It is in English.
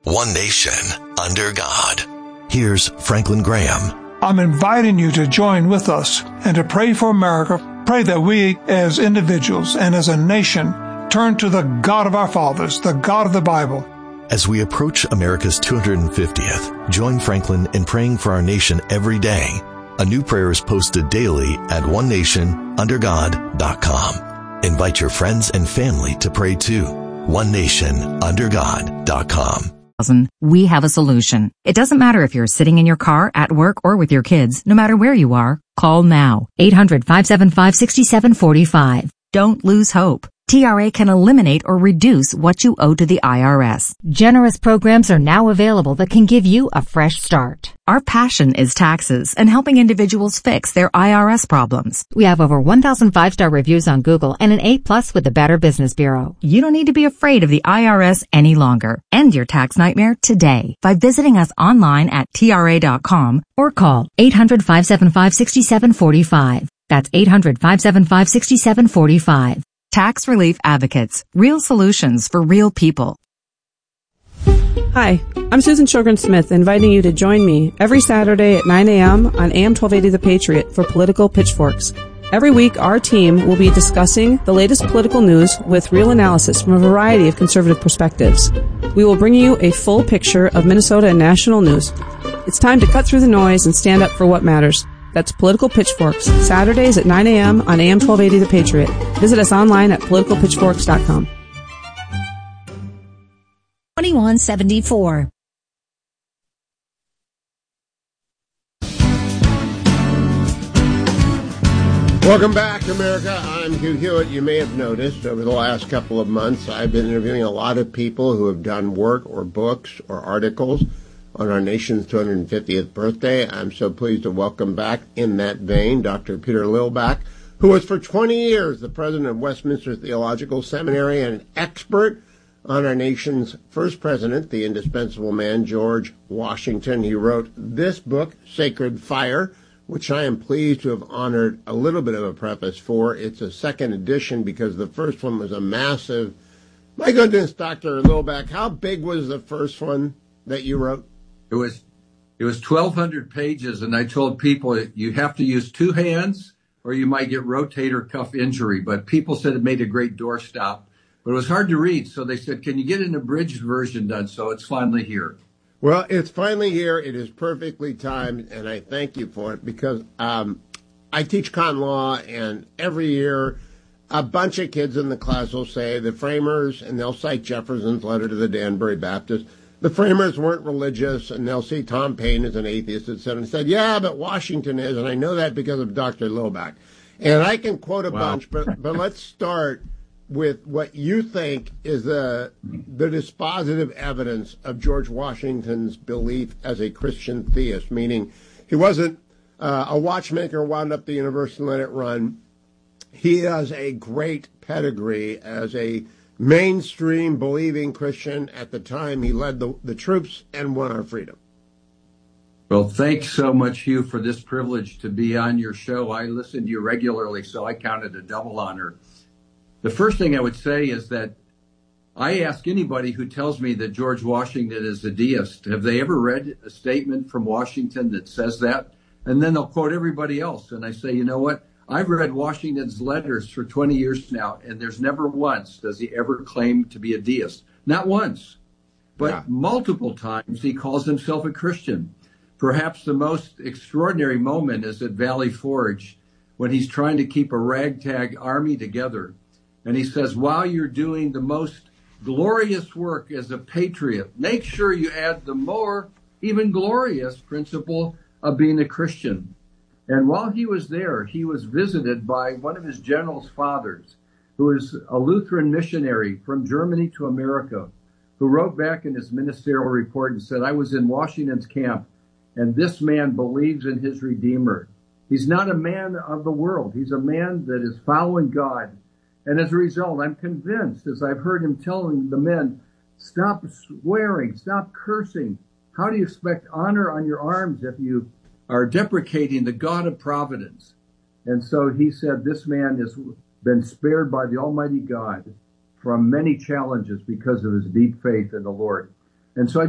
one nation, under God. Here's Franklin Graham. I'm inviting you to join with us and to pray for America. Pray that we as individuals and as a nation turn to the God of our fathers, the God of the Bible. As we approach America's 250th, join Franklin in praying for our nation every day. A new prayer is posted daily at onenationundergod.com. Invite your friends and family to pray too. onenationundergod.com. We have a solution. It doesn't matter if you're sitting in your car, at work, or with your kids. No matter where you are, call now. 800-575-6745. Don't lose hope. TRA can eliminate or reduce what you owe to the IRS. Generous programs are now available that can give you a fresh start. Our passion is taxes and helping individuals fix their IRS problems. We have over 1,000 5-star reviews on Google and an A+ with the Better Business Bureau. You don't need to be afraid of the IRS any longer. End your tax nightmare today by visiting us online at TRA.com or call 800-575-6745. That's 800-575-6745. Tax Relief Advocates. Real solutions for real people. Hi, I'm Susan Sjogren-Smith, inviting you to join me every Saturday at 9 a.m. on AM 1280 The Patriot for Political Pitchforks. Every week, our team will be discussing the latest political news with real analysis from a variety of conservative perspectives. We will bring you a full picture of Minnesota and national news. It's time to cut through the noise and stand up for what matters. That's Political Pitchforks, Saturdays at 9 a.m. on AM 1280 The Patriot. Visit us online at politicalpitchforks.com. 2174. Welcome back, America. I'm Hugh Hewitt. You may have noticed over the last couple of months, I've been interviewing a lot of people who have done work or books or articles on our nation's 250th birthday. I'm so pleased to welcome back in that vein Dr. Peter Lillback, who was for 20 years the president of Westminster Theological Seminary and an expert on our nation's first president, the indispensable man, George Washington. He wrote this book, Sacred Fire, which I am pleased to have honored a little bit of a preface for. It's a second edition because the first one was a massive... My goodness, Dr. Lillback, how big was the first one that you wrote? It was 1,200 pages, and I told people you have to use two hands or you might get rotator cuff injury. But people said it made a great doorstop. But it was hard to read, so they said, can you get an abridged version done? So it's finally here. Well, it's finally here. It is perfectly timed, and I thank you for it because I teach con law, and every year a bunch of kids in the class will say the framers, and they'll cite Jefferson's letter to the Danbury Baptist, the framers weren't religious, and they'll see Tom Paine as an atheist, and said, yeah, but Washington is, and I know that because of Dr. Lillback. And I can quote a bunch, but let's start with what you think is the dispositive evidence of George Washington's belief as a Christian theist, meaning he wasn't a watchmaker, wound up the universe and let it run. He has a great pedigree as a mainstream believing Christian. At the time, he led the troops and won our freedom. Well, thanks so much, Hugh, for this privilege to be on your show. I listen to you regularly, so I count it a double honor. The first thing I would say is that I ask anybody who tells me that George Washington is a deist, have they ever read a statement from Washington that says that? And then they'll quote everybody else. And I say, you know what? I've read Washington's letters for 20 years now, and there's never once does he ever claim to be a deist. Not once, but multiple times he calls himself a Christian. Perhaps the most extraordinary moment is at Valley Forge when he's trying to keep a ragtag army together. And he says, while you're doing the most glorious work as a patriot, make sure you add the more even glorious principle of being a Christian. And while he was there, he was visited by one of his general's fathers, who is a Lutheran missionary from Germany to America, who wrote back in his ministerial report and said, I was in Washington's camp, and this man believes in his Redeemer. He's not a man of the world. He's a man that is following God. And as a result, I'm convinced, as I've heard him telling the men, stop swearing, stop cursing. How do you expect honor on your arms if you are deprecating the God of providence? And so he said this man has been spared by the Almighty God from many challenges because of his deep faith in the Lord. And so I